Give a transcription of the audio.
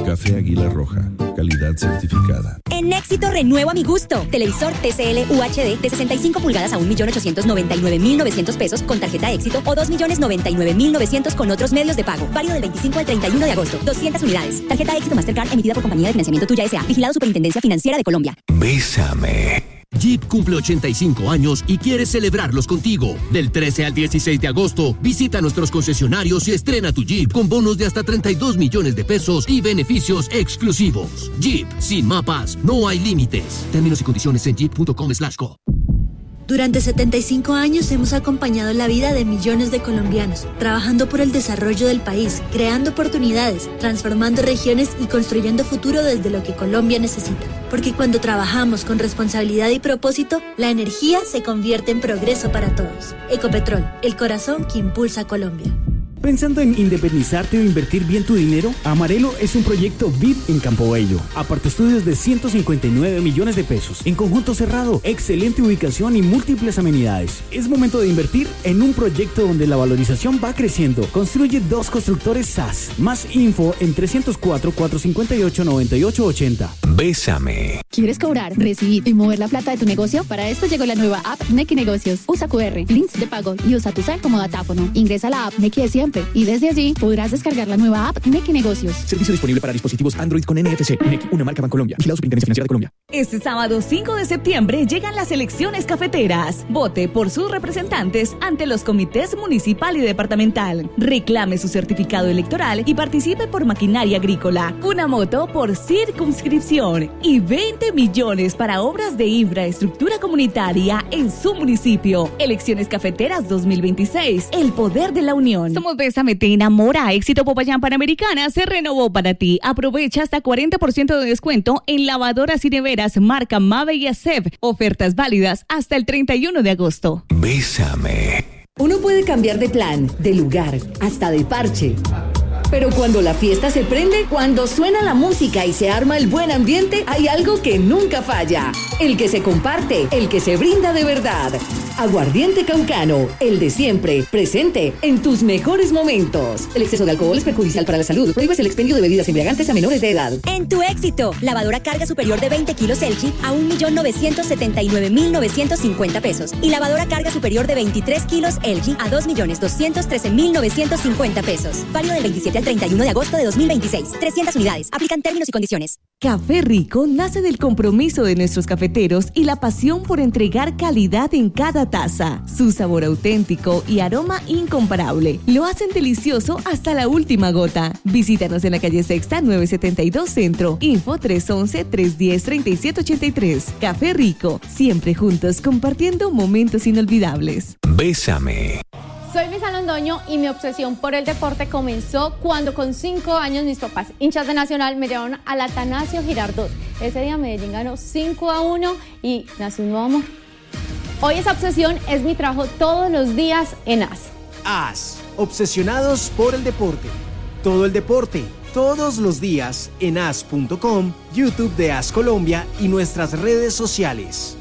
Café Águila Roja, calidad certificada. En Éxito renuevo a mi gusto. Televisor TCL UHD de 65 pulgadas a 1.899.900 pesos con tarjeta Éxito o 2.099.900 con otros medios de pago. Válido del 25 al 31 de agosto. 200 unidades. Tarjeta Éxito Mastercard emitida por Compañía de Financiamiento Tuya S.A. Vigilado Superintendencia Financiera de Colombia. Bésame. Jeep cumple 85 años y quiere celebrarlos contigo. Del 13 al 16 de agosto, visita nuestros concesionarios y estrena tu Jeep con bonos de hasta 32 millones de pesos y beneficios exclusivos. Jeep, sin mapas, no hay límites. Términos y condiciones en jeep.com/co. Durante 75 años hemos acompañado la vida de millones de colombianos, trabajando por el desarrollo del país, creando oportunidades, transformando regiones y construyendo futuro desde lo que Colombia necesita. Porque cuando trabajamos con responsabilidad y propósito, la energía se convierte en progreso para todos. Ecopetrol, el corazón que impulsa a Colombia. ¿Pensando en independizarte o invertir bien tu dinero? Amarelo es un proyecto VIP en Campo Bello. Aparte estudios de 159 millones de pesos. En conjunto cerrado, excelente ubicación y múltiples amenidades. Es momento de invertir en un proyecto donde la valorización va creciendo. Construye 2 constructores SAS. Más info en 304-458-9880. Bésame. ¿Quieres cobrar, recibir y mover la plata de tu negocio? Para esto llegó la nueva app Nequi Negocios. Usa QR, links de pago y usa tu cel como datáfono. Ingresa a la app Nequi de siempre y desde allí podrás descargar la nueva app Nequi Negocios. Servicio disponible para dispositivos Android con NFC. Nequi, una marca Bancolombia. Vigilado Superintendencia Financiera de Colombia. Este sábado 5 de septiembre llegan las elecciones cafeteras. Vote por sus representantes ante los comités municipal y departamental. Reclame su certificado electoral y participe por maquinaria agrícola. Una moto por circunscripción y 20 millones para obras de infraestructura comunitaria en su municipio. Elecciones Cafeteras 2026. El poder de la unión. Somos Bésame, te enamora. Éxito Popayán Panamericana se renovó para ti. Aprovecha hasta 40% de descuento en lavadoras y neveras marca Mave y Acep. Ofertas válidas hasta el 31 de agosto. Bésame. Uno puede cambiar de plan, de lugar, hasta de parche. Pero cuando la fiesta se prende, cuando suena la música y se arma el buen ambiente, hay algo que nunca falla. El que se comparte, el que se brinda de verdad. Aguardiente Caucano, el de siempre, presente en tus mejores momentos. El exceso de alcohol es perjudicial para la salud. Prohíbes el expendio de bebidas embriagantes a menores de edad. En tu Éxito, lavadora carga superior de 20 kilos LG a 1.979.950 pesos. Y lavadora carga superior de 23 kilos LG a 2.213.950 pesos. Válido del 27 al 31 de agosto de 2026. 300 unidades. Aplican términos y condiciones. Café Rico nace del compromiso de nuestros cafeteros y la pasión por entregar calidad en cada taza. Su sabor auténtico y aroma incomparable lo hacen delicioso hasta la última gota. Visítanos en la calle Sexta 972 Centro. Info 311-310-3783. Café Rico, siempre juntos compartiendo momentos inolvidables. Bésame. Soy Misa Londoño y mi obsesión por el deporte comenzó cuando con 5 años mis papás, hinchas de Nacional, me llevaron al Atanasio Girardot. Ese día Medellín ganó 5-1 y nació un nuevo amor. Hoy esa obsesión es mi trabajo todos los días en AS. AS, obsesionados por el deporte. Todo el deporte, todos los días en as.com, YouTube de AS Colombia y nuestras redes sociales.